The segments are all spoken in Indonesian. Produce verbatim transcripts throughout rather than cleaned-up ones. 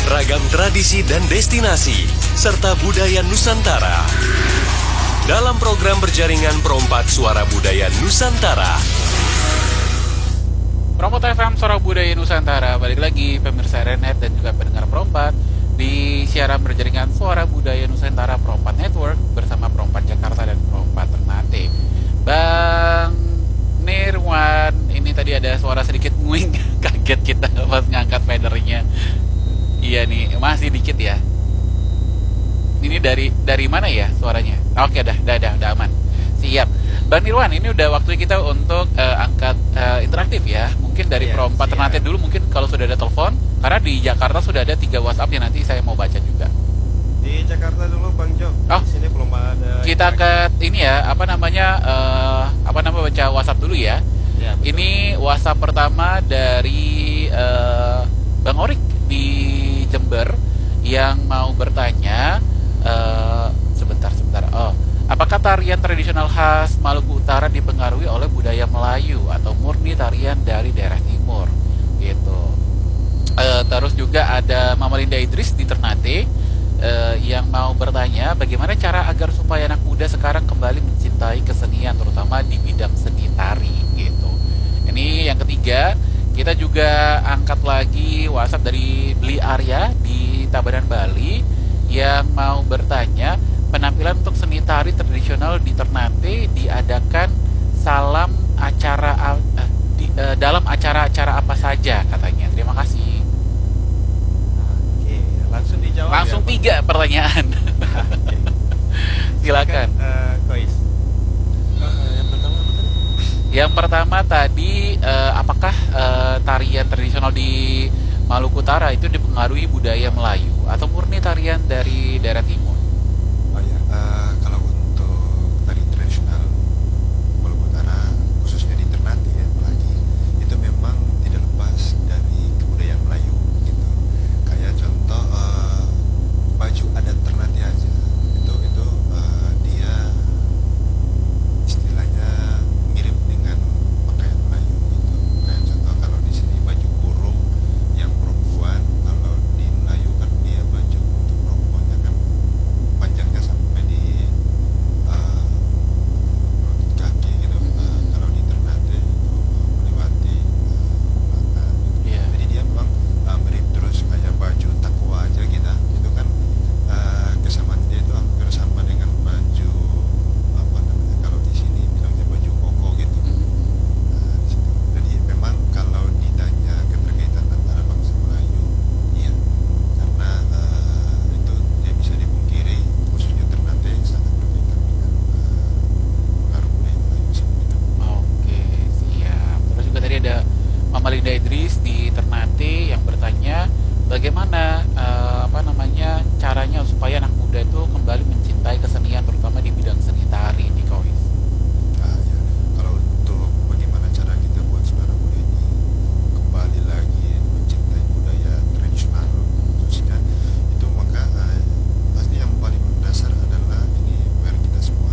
Ragam tradisi dan destinasi, serta budaya Nusantara. Dalam program berjaringan Perompak Suara Budaya Nusantara. Perompak F M Suara Budaya Nusantara, balik lagi pemirsa R N Net dan juga pendengar Perompak di siaran berjaringan Suara Budaya Nusantara Perompak Network bersama Perompak Jakarta dan Perompak Ternate. Bang Nirwan, ini tadi ada suara sedikit nguing, kaget kita pas ngangkat federnya. Iya nih, masih dikit ya. Ini dari dari mana ya suaranya? Oke, dah, dah, dah, dah aman. Siap. Bang Nirwan, ini udah waktu kita untuk uh, angkat uh, interaktif ya. Mungkin dari ya, Perompak Ternate dulu, mungkin kalau sudah ada telepon. Karena di Jakarta sudah ada tiga WhatsApp yang nanti saya mau baca juga. Di Jakarta dulu Bang Jo. Oh, di sini belum ada. Kita ke ini ya, apa namanya? Uh, apa nama baca WhatsApp dulu ya. Ya, ini WhatsApp pertama dari uh, Bang Orik di Jember yang mau bertanya. Uh, sebentar, sebentar. Oh, apakah tarian tradisional khas Maluku Utara dipengaruhi oleh budaya Melayu atau murni tarian dari daerah timur? Gitu. Uh, terus juga ada Mama Linda Idris di Ternate uh, yang mau bertanya bagaimana cara agar supaya anak muda sekarang kembali mencintai kesenian terutama di bidang seni tari gitu. Ini yang ketiga, kita juga angkat lagi WhatsApp dari Beli Arya di Tabanan Bali yang mau bertanya penampilan untuk seni tari tradisional di Ternate diadakan salam acara uh, di, uh, dalam acara-acara apa saja katanya. Terima kasih. Oke, langsung dijawab. Langsung ya, tiga Bang? Pertanyaan. Oke. Silakan. Uh, Kois. Uh, yang pertama apa tadi? Yang pertama tadi uh, apakah uh, tarian tradisional di Maluku Utara itu dipengaruhi budaya Melayu atau murni tarian dari daerah timur? Oh ya, uh, kalau untuk tari tradisional Maluku Utara, khususnya di Ternate ya, apalagi itu memang tidak lepas dari kebudayaan Melayu gitu. Kayak contoh uh, baju adat Ternate aja, itu itu uh, dia istilahnya mirip dengan pakaian Melayu gitu. Kayak contoh kalau di sini baju kurung yang perempuan, kalau di Melayu kan dia baju untuk perempuannya kan panjangnya sampai di uh, kaki gitu. Uh, kalau di Ternate itu uh, melewati uh, mata gitu. Yeah. Jadi dia memang uh, mirip terus kayak baju takwa aja gitu. Itu kan uh, kesamaan dia itu hampir sama dengan baju apa namanya kalau di sini bilangnya baju koko gitu. Nah, di situ. Jadi memang kalau ditanya keterkaitan antara bangsa Melayu, iya, karena uh, itu dia bisa dipungkiri, khususnya Ternate sangat berkaitan dengan uh, pengaruh budaya Melayu sebenarnya. Oke, siap. Terus juga tadi ada Mama Linda Idris di Ternate yang bertanya bagaimana uh, apa namanya caranya supaya anak muda itu kembali mencintai kesenian terutama di bidang seni tari di Kois. Ah, ya. Kalau untuk bagaimana cara kita buat saudara muda ini kembali lagi mencintai budaya tradisional khususnya itu, maka eh, pasti yang paling mendasar adalah ini P R kita semua.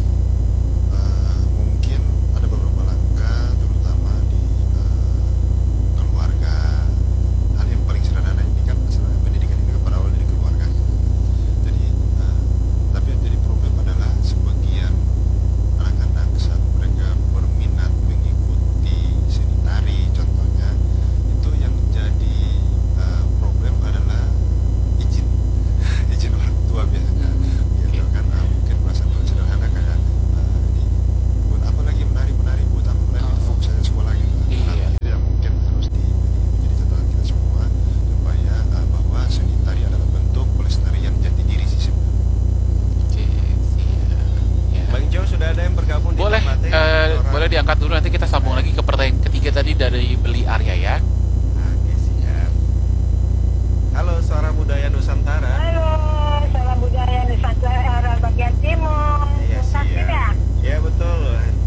Eh, mungkin ada beberapa langkah terutama di eh, keluarga. Hal yang paling sederhana ini kan masalah pendidikan ini kan berawal dari keluarga. Jadi eh, tapi yang jadi problem adalah sebagian anak-anak saat mereka berminat mengikuti seni tari contohnya, itu yang jadi uh, problem adalah izin izin orang tua biasanya gitu kan. Uh, mungkin perasaan paling sederhana kayak uh, ini buat apa lagi menari-menari, buat apa menari, Oh. fokus saja sekolah gitu. Iya. Nah, itu yang mungkin harus di, menjadi catatan kita semua supaya uh, bahwa seni tari adalah bentuk pelestarian jati diri sih sebenarnya. Oke, siap. Ya. Bang Jo, sudah ada yang bergabung di Boleh, Ternate? eh, Orang- boleh diangkat dulu nanti kita sambung lagi ke pertanyaan ketiga tadi dari Beli Arya ya. Oke, siap. Halo, Suara Budaya Nusantara. Halo, salam budaya Nusantara bagian timur. Iya, Sakti siap. ya? Iya, betul.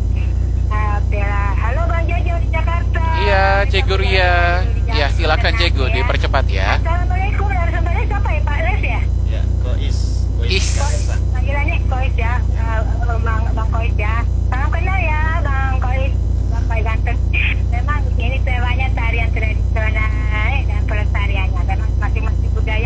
Oke lah. Halo Bang Jojo di Jakarta. Iya, Cegu Ria. Ya, silakan Cegu, ya. dipercepat ya. Assalamualaikum, narasumbernya siapa ya Pak Les ya? Ya, Kois. Kois. Is. Gaesa. Panggilannya Kois ya, Eh, Bang, Bang Kois ya. Salam kenal ya Bang Kois, Bapak ganteng. Memang ini temanya tarian tradisional dan pelestariannya. Memang masing-masing budaya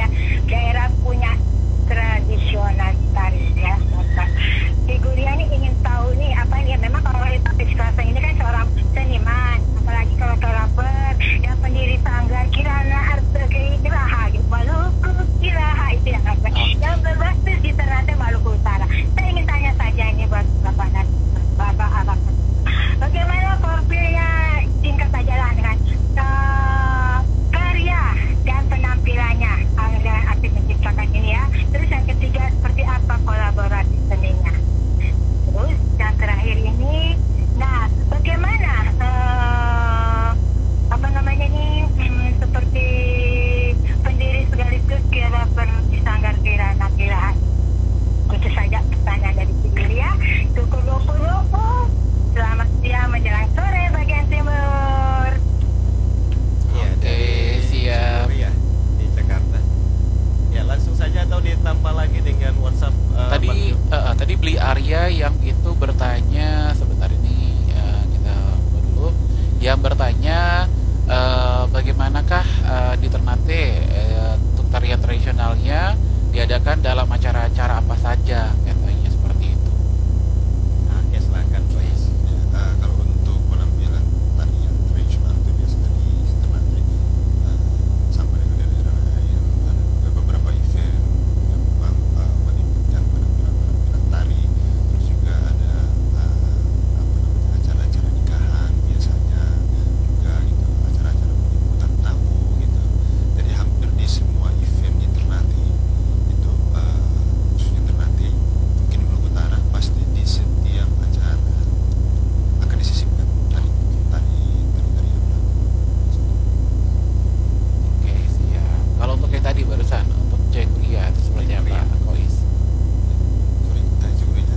jurusan untuk Cek Kuliah itu seperti apa, Kois? Sorry, tanya curinya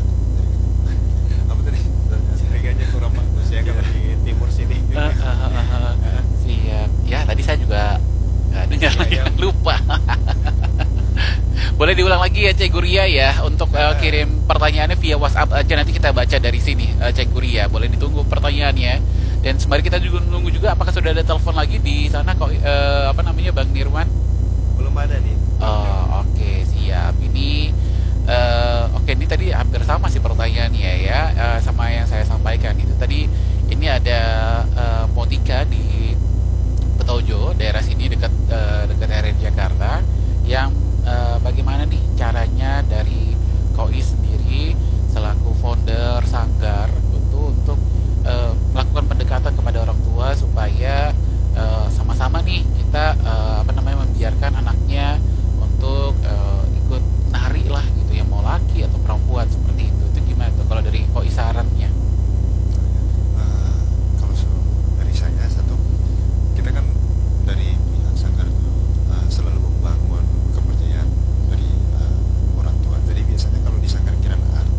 apa tadi? Harganya kurang bagus ya kalau di timur sini. Eh, eh, eh, eh. Siap. Ya tadi saya juga nggak dengar lagi, Iya, iya. lupa. Boleh diulang lagi ya Cek Guria ya untuk eh, kirim pertanyaannya via WhatsApp aja, nanti kita baca dari sini eh, Cek Guria. Boleh ditunggu pertanyaannya. Dan sembari kita juga nunggu juga apakah sudah ada telepon lagi di sana kok eh, apa namanya Bang Nirwan? Belum ada nih. Oh, oke, siap. Ini eh, oke ini tadi hampir sama sih pertanyaannya ya eh, sama yang saya sampaikan itu. Tadi ini ada eh, Motika di Petojo, daerah sini dekat eh, dekat area Jakarta yang eh, bagaimana nih caranya dari Kois sendiri selaku founder Sanggar itu untuk eh, melakukan pendekatan kepada orang tua supaya eh, sama-sama nih kita eh, apa namanya membiarkan anaknya untuk eh, ikut nari lah gitu ya, mau laki atau perempuan seperti itu. Itu gimana tuh kalau dari Kois sarannya? Eh, kalau so- dari saya satu, kita kan dari pihak Sanggar itu eh, selalu membangun kepercayaan dari eh, orang tua. Jadi biasanya kalau di Sanggar Kirana Art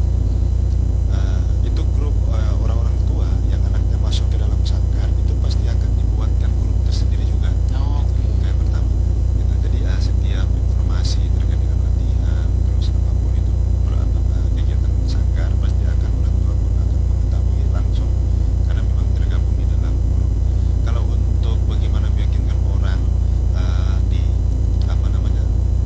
eh, itu grup eh, orang-orang tua yang anaknya masuk ke dalam Sanggar itu pasti akan dibuatkan grup tersendiri juga. Oh, Itu oke. kayak pertama. Gitu. Jadi eh, setiap informasi terkait dengan latihan terus apapun itu ber- apa, eh, kegiatan Sanggar pasti akan orang tua pun akan mengetahui langsung karena memang tergabung di dalam grup. Kalau untuk bagaimana meyakinkan orang eh, di apa namanya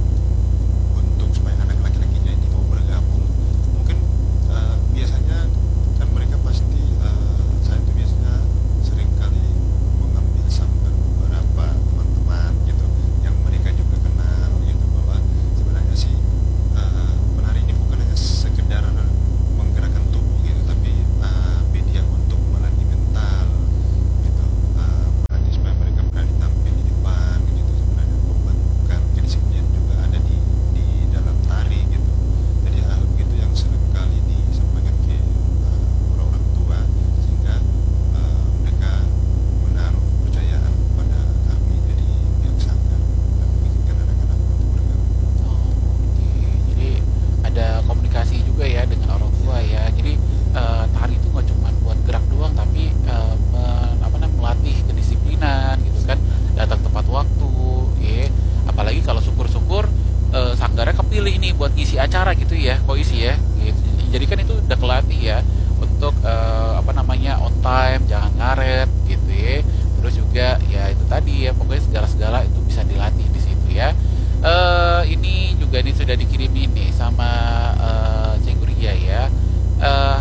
untuk supaya anak laki-lakinya ini mau bergabung, mungkin eh, biasanya kan mereka pasti eh, saya itu biasanya sering kali mengambil sampel beberapa teman-teman gitu yang mereka juga kenal gitu bahwa sebenarnya sih eh, menari ini bukan hanya sekedar menggerakkan tubuh gitu, tapi eh, media untuk melatih mental gitu, eh, melatih supaya mereka berani tampil di depan gitu. Sebenarnya pembentukan kedisiplinan juga ada di di dalam tari gitu. Jadi hal begitu yang sering kali disampaikan ke eh, orang-orang tua sehingga eh, mereka menaruh kepercayaan pada kami dari pihak Sanggar dan mengizinkan anak-anak untuk bergabung. Oh, oke. Jadi ada komunikasi juga ya dengan orang tua ya. Jadi eh, tari itu nggak cuma buat gerak doang, tapi eh, men- apa namanya melatih kedisiplinan gitu kan, datang tepat waktu, ya. Apalagi kalau syukur-syukur eh, Sanggarnya kepilih nih buat ngisi acara gitu ya, Kois ya. Gitu. Jadi kan itu udah kelatih ya untuk eh, apa namanya on time, jangan ngaret gitu ya. Terus juga ya itu tadi ya, pokoknya segala-segala itu bisa dilatih di situ ya. Eh ini juga nih sudah dikirimin nih sama eh Cek Guria ya. Eh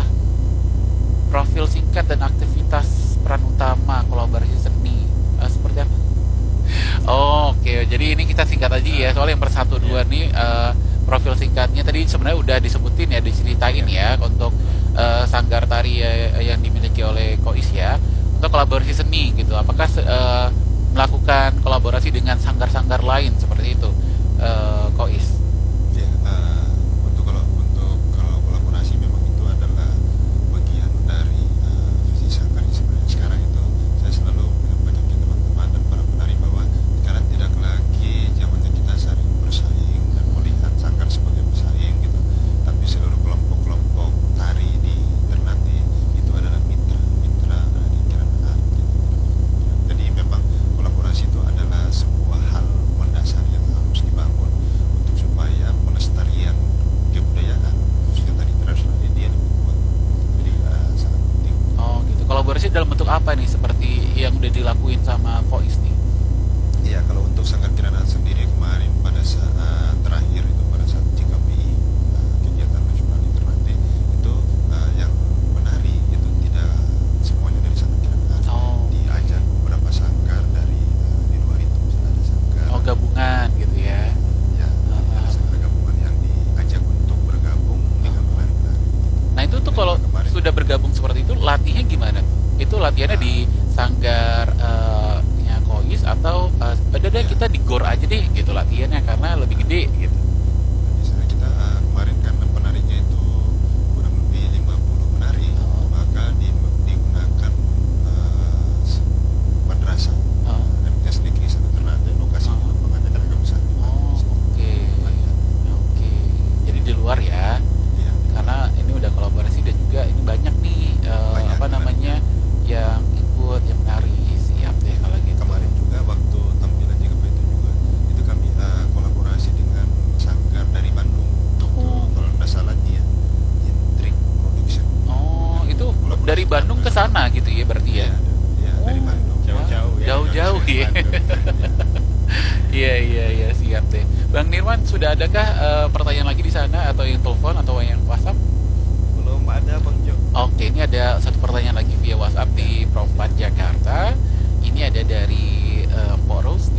profil singkat dan aktivitas peran utama kolaborasi seni Eh, seperti apa? Oh, oke. Jadi ini kita singkat aja ya. Soalnya yang bersatu dua nih eh, profil singkatnya tadi sebenarnya udah disebutin ya, diceritain ya untuk eh, Sanggar Tari eh, yang dimiliki oleh Kois ya. Untuk kolaborasi seni gitu. Apakah se- eh, melakukan kolaborasi dengan sanggar-sanggar lain seperti itu, eh, Kois? Ya, eh, untuk kalau untuk kalau kolaborasi memang itu adalah bagian dari eh, visi Sanggar. Sebenarnya sekarang itu saya selalu menyampaikan ke teman-teman dan para penari bahwa sekarang tidak lagi zamannya kita saling bersaing dan melihat Sanggar sebagai pesaing gitu, tapi seluruh kelompok-kelompok tari di Ternate itu adalah mitra mitra eh, di Kirana Art gitu. Jadi memang kolaborasi itu adalah sebuah hal mendasar yang harus dibangun untuk supaya pelestarian kebudayaan khususnya tari tradisional ini dia lebih kuat. Jadi eh, sangat penting. Oh gitu. Kolaborasi dalam bentuk apa nih seperti yang udah dilakuin sama Kois nih? Ya, kalau untuk Sanggar Kirana Art sendiri kemarin pada saat terakhir itu pada saat J K P I eh, kegiatan nasional di Ternate itu eh, yang menari itu tidak semuanya dari Sanggar Kirana Art. Oh. Diajak beberapa sanggar dari eh, di luar itu misalnya ada sanggar Oh gabungan gitu ya. ya ada sanggar gabungan yang diajak untuk bergabung dengan penari-penari. Nah itu tuh kalau Kemarin. sudah bergabung seperti itu latihnya gimana? Itu latihannya di Sanggar eh, nya Kois atau eh, udah deh kita di Gor aja deh gitu latihannya karena lebih gede gitu. Misalnya kita eh, kemarin karena penarinya itu kurang lebih lima puluh penari, Oh. maka di, digunakan eh, se- madrasah Oh. M T S Negeri Sana Ternate, lokasi Oh. lapangannya tenaga besar. Oh, deh. Bang Nirwan, sudah adakah eh, pertanyaan lagi di sana atau yang telepon atau yang WhatsApp? Belum ada Bang Jo. Oke, ini ada satu pertanyaan lagi via WhatsApp di Prompat Jakarta. Ini ada dari eh, Mbok Rose